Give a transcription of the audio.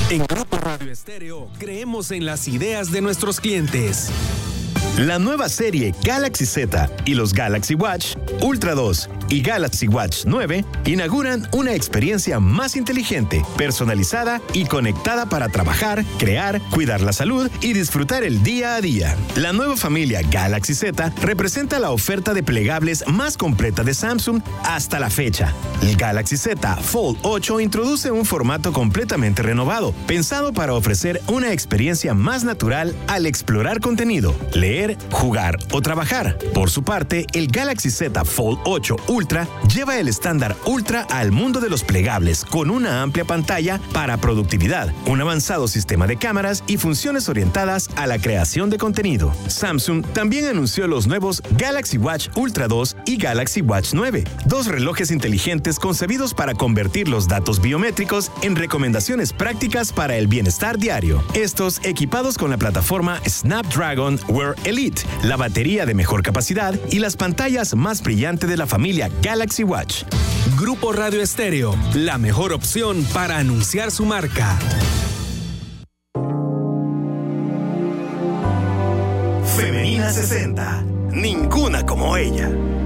En Grupo Radio Estéreo creemos en las ideas de nuestros clientes. La nueva serie Galaxy Z y los Galaxy Watch Ultra 2 y Galaxy Watch 9 inauguran una experiencia más inteligente, personalizada y conectada para trabajar, crear, cuidar la salud y disfrutar el día a día. La nueva familia Galaxy Z representa la oferta de plegables más completa de Samsung hasta la fecha. El Galaxy Z Fold 8 introduce un formato completamente renovado, pensado para ofrecer una experiencia más natural al explorar contenido, leer, jugar o trabajar. Por su parte, el Galaxy Z Fold 8 Ultra lleva el estándar Ultra al mundo de los plegables con una amplia pantalla para productividad, un avanzado sistema de cámaras y funciones orientadas a la creación de contenido. Samsung también anunció los nuevos Galaxy Watch Ultra 2 y Galaxy Watch 9, dos relojes inteligentes concebidos para convertir los datos biométricos en recomendaciones prácticas para el bienestar diario. Estos equipados con la plataforma Snapdragon Wear Elite, la batería de mejor capacidad y las pantallas más brillantes de la familia Galaxy Watch. Grupo Radio Estéreo, la mejor opción para anunciar su marca. Femenina 60. Ninguna como ella.